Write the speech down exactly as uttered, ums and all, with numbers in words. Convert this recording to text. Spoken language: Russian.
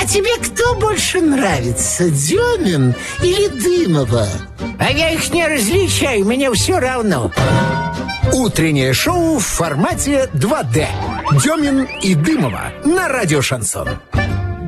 тебе кто больше нравится, Демин или Дымова? А я их не различаю, мне все равно. Утреннее шоу в формате два дэ. Демин и Дымова на радио «Шансон».